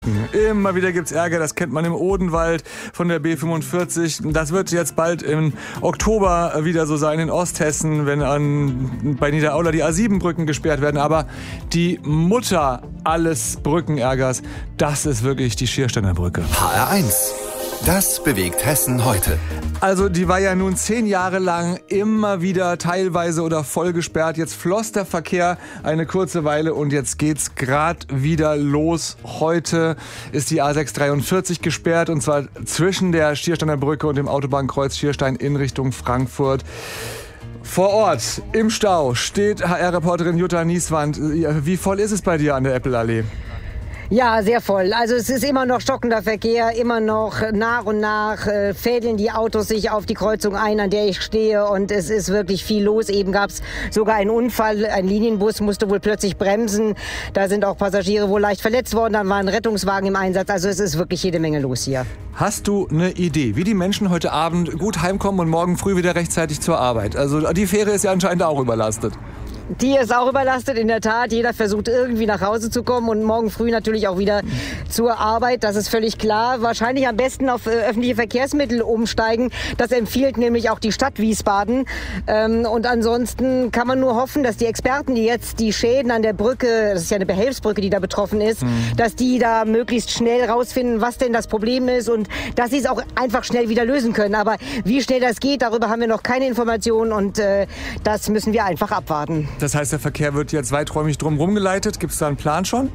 Brücken. Immer wieder gibt's Ärger, das kennt man im Odenwald von der B45. Das wird jetzt bald im Oktober wieder so sein in Osthessen, wenn bei Niederaula die A7-Brücken gesperrt werden. Aber die Mutter alles Brückenärgers, das ist wirklich die Schiersteiner Brücke. HR1. Das bewegt Hessen heute. Also die war ja nun 10 Jahre lang immer wieder teilweise oder voll gesperrt. Jetzt floss der Verkehr eine kurze Weile und jetzt geht's gerade wieder los. Heute ist die A643 gesperrt und zwar zwischen der Schiersteiner Brücke und dem Autobahnkreuz Schierstein in Richtung Frankfurt. Vor Ort im Stau steht HR-Reporterin Jutta Nieswand. Wie voll ist es bei dir an der Eppelallee? Ja, sehr voll. Also es ist immer noch stockender Verkehr, immer noch nach und nach fädeln die Autos sich auf die Kreuzung ein, an der ich stehe und es ist wirklich viel los. Eben gab es sogar einen Unfall, ein Linienbus musste wohl plötzlich bremsen. Da sind auch Passagiere wohl leicht verletzt worden, dann war ein Rettungswagen im Einsatz. Also es ist wirklich jede Menge los hier. Hast du eine Idee, wie die Menschen heute Abend gut heimkommen und morgen früh wieder rechtzeitig zur Arbeit? Also die Fähre ist ja anscheinend auch überlastet. Die ist auch überlastet, in der Tat. Jeder versucht irgendwie nach Hause zu kommen und morgen früh natürlich auch wieder zur Arbeit. Das ist völlig klar. Wahrscheinlich am besten auf öffentliche Verkehrsmittel umsteigen. Das empfiehlt nämlich auch die Stadt Wiesbaden. Und ansonsten kann man nur hoffen, dass die Experten, die jetzt die Schäden an der Brücke, das ist ja eine Behelfsbrücke, die da betroffen ist, dass die da möglichst schnell rausfinden, was denn das Problem ist und dass sie es auch einfach schnell wieder lösen können. Aber wie schnell das geht, darüber haben wir noch keine Informationen und das müssen wir einfach abwarten. Das heißt, der Verkehr wird jetzt weiträumig drumherum geleitet. Gibt es da einen Plan schon?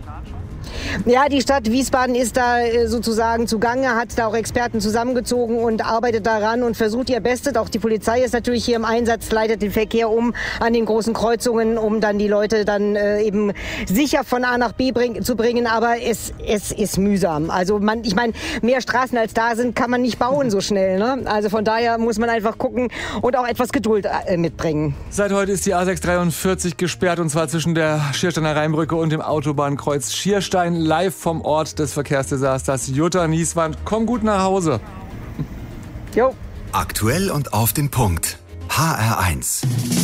Ja, die Stadt Wiesbaden ist da sozusagen zugange, hat da auch Experten zusammengezogen und arbeitet daran und versucht ihr Bestes. Auch die Polizei ist natürlich hier im Einsatz, leitet den Verkehr um an den großen Kreuzungen, um dann die Leute dann eben sicher von A nach B zu bringen. Aber es ist mühsam. Also ich meine, mehr Straßen als da sind, kann man nicht bauen so schnell. Ne? Also von daher muss man einfach gucken und auch etwas Geduld mitbringen. Seit heute ist die A643 gesperrt und zwar zwischen der Schiersteiner Rheinbrücke und dem Autobahnkreuz Schierstein. Live vom Ort des Verkehrsdesasters. Jutta Nieswand, komm gut nach Hause. Jo. Aktuell und auf den Punkt. HR1.